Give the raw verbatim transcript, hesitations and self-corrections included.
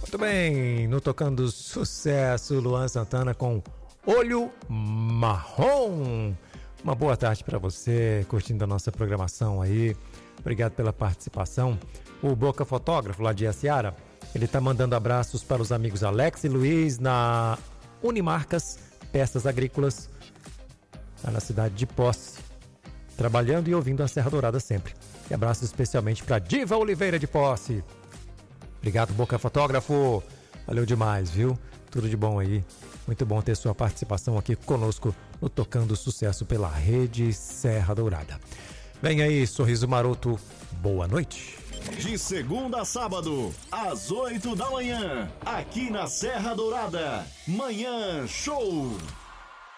Muito bem, no Tocando Sucesso, Luan Santana com Olho Marrom. Uma boa tarde para você, curtindo a nossa programação aí. Obrigado pela participação. O Boca Fotógrafo lá de Iaciara, ele tá mandando abraços para os amigos Alex e Luiz na Unimarcas Peças Agrícolas, lá na cidade de Posse, trabalhando e ouvindo a Serra Dourada sempre. E abraços especialmente para Diva Oliveira de Posse. Obrigado, Boca Fotógrafo. Valeu demais, viu? Tudo de bom aí. Muito bom ter sua participação aqui conosco no Tocando Sucesso pela Rede Serra Dourada. Vem aí, Sorriso Maroto. Boa noite. De segunda a sábado, às oito da manhã, aqui na Serra Dourada. Manhã Show.